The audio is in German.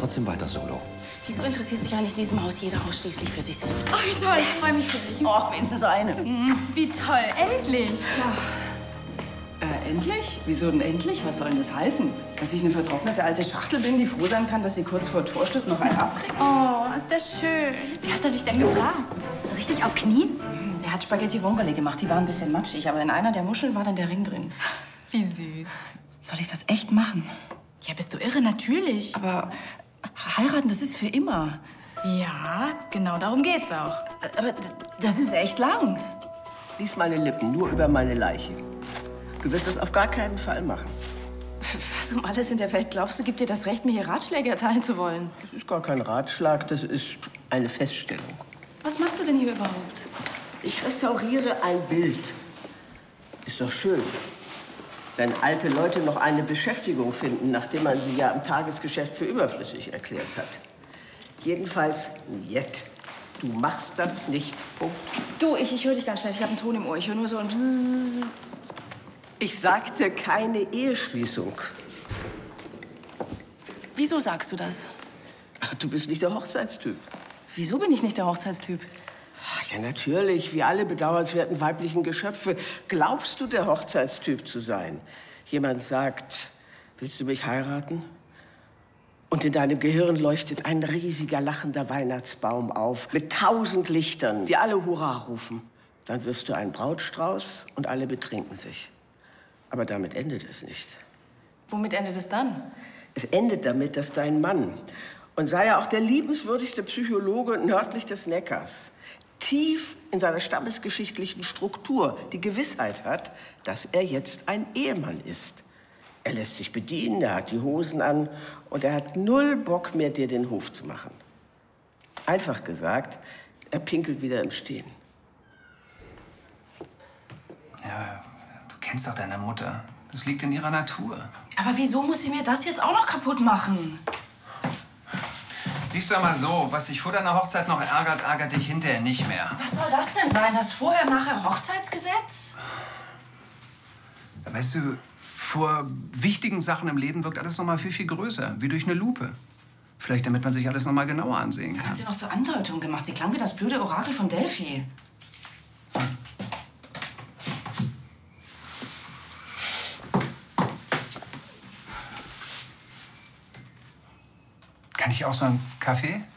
trotzdem weiter solo. Wieso interessiert sich eigentlich in diesem Haus jeder ausschließlich für sich selbst? Ach, wie toll, ich freue mich für dich. Oh, wenigstens eine. Wie toll, endlich. Ja. Endlich? Wieso denn endlich? Was soll denn das heißen? Dass ich eine vertrocknete alte Schachtel bin, die froh sein kann, dass sie kurz vor Torschluss noch einen abkriegt? Oh, ist das schön. Wie hat er dich denn gefragt? So richtig auf Knie? Der hat Spaghetti Vongole gemacht, die waren ein bisschen matschig, aber in einer der Muscheln war dann der Ring drin. Wie süß. Soll ich das echt machen? Ja, bist du irre? Natürlich. Aber heiraten, das ist für immer. Ja, genau darum geht's auch. Aber das ist echt lang. Lies meine Lippen nur über meine Leiche. Du wirst das auf gar keinen Fall machen. Was um alles in der Welt glaubst du, gibt dir das Recht, mir hier Ratschläge erteilen zu wollen? Das ist gar kein Ratschlag, das ist eine Feststellung. Was machst du denn hier überhaupt? Ich restauriere ein Bild. Ist doch schön, wenn alte Leute noch eine Beschäftigung finden, nachdem man sie ja im Tagesgeschäft für überflüssig erklärt hat. Jedenfalls jetzt. Du machst das nicht. Punkt. Du, ich höre dich ganz schnell. Ich habe einen Ton im Ohr. Ich höre nur so ein Bzzz. Ich sagte keine Eheschließung. Wieso sagst du das? Ach, du bist nicht der Hochzeitstyp. Wieso bin ich nicht der Hochzeitstyp? Ach, ja, natürlich. Wie alle bedauernswerten weiblichen Geschöpfe glaubst du, der Hochzeitstyp zu sein. Jemand sagt, willst du mich heiraten? Und in deinem Gehirn leuchtet ein riesiger, lachender Weihnachtsbaum auf mit 1000 Lichtern, die alle Hurra rufen. Dann wirfst du einen Brautstrauß und alle betrinken sich. Aber damit endet es nicht. Womit endet es dann? Es endet damit, dass dein Mann, und sei er auch der liebenswürdigste Psychologe nördlich des Neckars, tief in seiner stammesgeschichtlichen Struktur die Gewissheit hat, dass er jetzt ein Ehemann ist. Er lässt sich bedienen, er hat die Hosen an und er hat null Bock mehr, dir den Hof zu machen. Einfach gesagt, er pinkelt wieder im Stehen. Ja, du kennst doch deine Mutter. Das liegt in ihrer Natur. Aber wieso muss sie mir das jetzt auch noch kaputt machen? Siehst du mal so, was dich vor deiner Hochzeit noch ärgert, ärgert dich hinterher nicht mehr. Was soll das denn sein? Das Vorher-Nachher-Hochzeitsgesetz? Weißt du, vor wichtigen Sachen im Leben wirkt alles noch mal viel, viel größer, wie durch eine Lupe. Vielleicht, damit man sich alles noch mal genauer ansehen kann. Hat sie noch so Andeutungen gemacht? Sie klang wie das blöde Orakel von Delphi. Kann ich auch so einen Kaffee?